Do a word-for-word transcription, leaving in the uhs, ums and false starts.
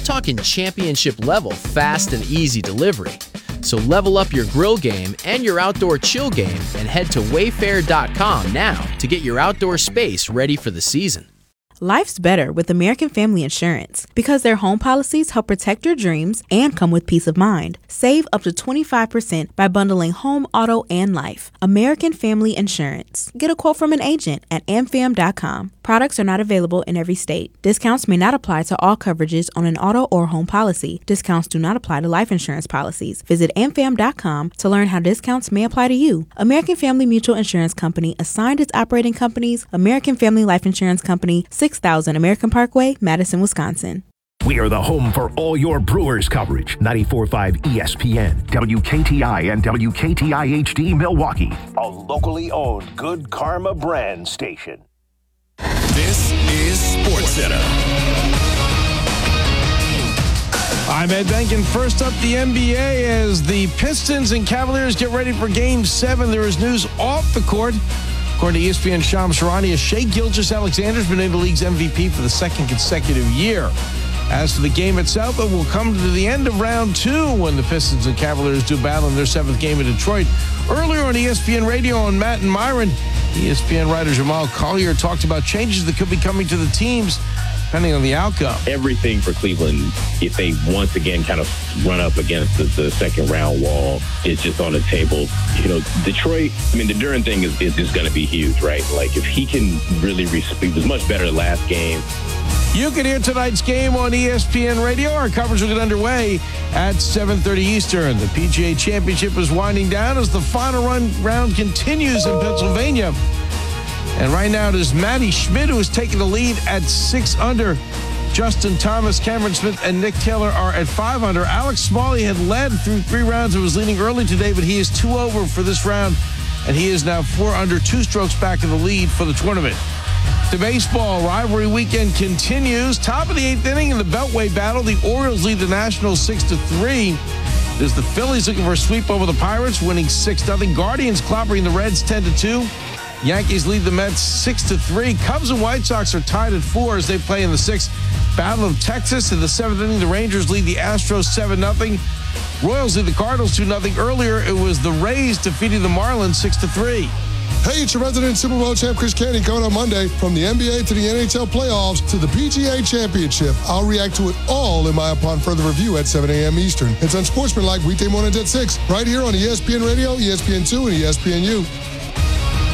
talking championship level fast and easy delivery. So level up your grill game and your outdoor chill game and head to wayfair dot com now to get your outdoor space ready for the season. Life's better with American Family Insurance because their home policies help protect your dreams and come with peace of mind. Save up to twenty-five percent by bundling home, auto, and life. American Family Insurance. Get a quote from an agent at am fam dot com. Products are not available in every state. Discounts may not apply to all coverages on an auto or home policy. Discounts do not apply to life insurance policies. Visit am fam dot com to learn how discounts may apply to you. American Family Mutual Insurance Company assigned its operating companies, American Family Life Insurance Company, six thousand American Parkway, Madison, Wisconsin. We are the home for all your Brewers coverage. ninety-four point five E S P N, W K T I and W K T I H D Milwaukee. A locally owned Good Karma brand station. This is SportsCenter. I'm Ed Benkin. First up, the N B A as the Pistons and Cavaliers get ready for Game seven. There is news off the court. According to E S P N Shams Charania, Shai Gilgeous-Alexander has been named the league's M V P for the second consecutive year. As for the game itself, it will come to the end of round two when the Pistons and Cavaliers do battle in their seventh game in Detroit. Earlier on E S P N Radio on Matt and Myron, E S P N writer Jamal Collier talked about changes that could be coming to the teams depending on the outcome. Everything for Cleveland, if they once again kind of run up against the, the second round wall, is just on the table. You know, Detroit, I mean, the Duren thing is, is just going to be huge, right? Like, if he can really, resp- he was much better last game. You can hear tonight's game on E S P N Radio. Our coverage will get underway at seven thirty Eastern. The P G A Championship is winding down as the final run round continues in Pennsylvania. And right now it is Matty Schmidt who is taking the lead at six under. Justin Thomas, Cameron Smith, and Nick Taylor are at five under. Alex Smalley had led through three rounds and was leading early today, but he is two over for this round, and he is now four under, two strokes back in the lead for the tournament. The baseball rivalry weekend continues. Top of the eighth inning in the Beltway battle. The Orioles lead the Nationals six to three. There's the Phillies looking for a sweep over the Pirates, winning six nothing. Guardians clobbering the Reds ten to two. Yankees lead the Mets six to three. Cubs and White Sox are tied at four as they play in the sixth Battle of Texas. In the seventh inning, the Rangers lead the Astros seven nothing. Royals lead the Cardinals two nothing. Earlier, it was the Rays defeating the Marlins six to three. Hey, it's your resident Super Bowl champ, Chris Canty, coming on Monday. From the N B A to the N H L playoffs to the P G A Championship, I'll react to it all in my Upon Further Review at seven a.m. Eastern. It's Unsportsmanlike weekday mornings at six, right here on E S P N Radio, E S P N two, and E S P N U.